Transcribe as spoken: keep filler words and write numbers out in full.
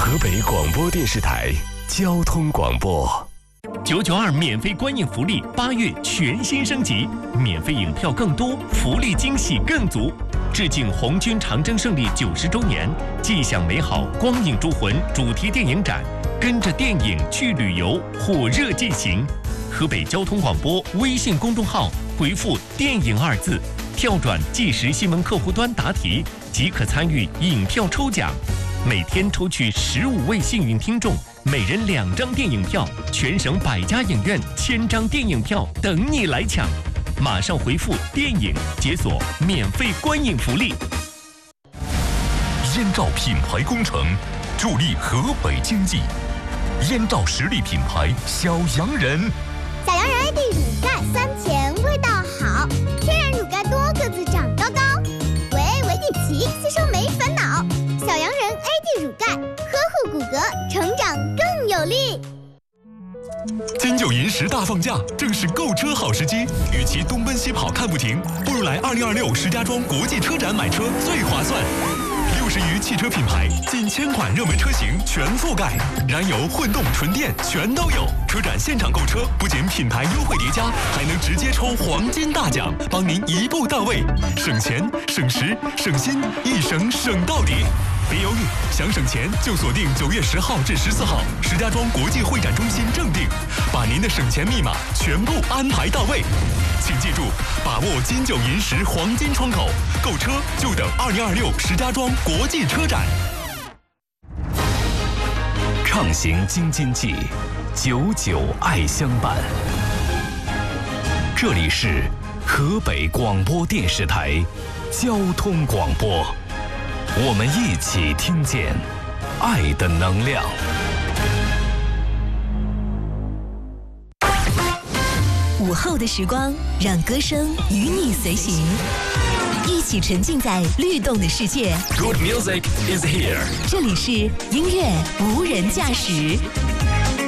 河北广播电视台交通广播。 九九二免费观影福利，八月全新升级，免费影票更多，福利惊喜更足。致敬红军长征胜利九十周年，既享美好光影铸魂主题电影展，跟着电影去旅游，火热进行。河北交通广播微信公众号回复“电影”二字，跳转即时新闻客户端答题，即可参与影票抽奖。每天抽取十五位幸运听众，每人两张电影票，全省百家影院千张电影票等你来抢。马上回复“电影”解锁免费观影福利。 燕赵品牌工程助力河北经济，燕赵实力品牌小洋人。 小洋人 A D 乳钙酸甜味道好，天然乳钙多个子长高高，维 A 维 D 齐吸收没烦恼。小洋人 A D 乳钙呵护骨骼，成长更有力。 金九银十大放假，正是购车好时机。与其东奔西跑看不停，不如来二零二六石家庄国际车展买车最划算。六十余汽车品牌，近千款热门车型全覆盖，燃油、混动、纯电全都有。车展现场购车，不仅品牌优惠叠加，还能直接抽黄金大奖，帮您一步到位，省钱、省时、省心，一省省到底。别犹豫，想省钱就锁定九月十号至十四号石家庄国际会展中心正定，把您的省钱密码全部安排到位。请记住，把握金九银十黄金窗口，购车就等二零二六石家庄国际车展。 畅行京津冀，久久爱相伴。这里是河北广播电视台交通广播，我们一起听见爱的能量。 午后的时光，让歌声与你随行，一起沉浸在律动的世界。 Good music is here。 这里是音乐无人驾驶。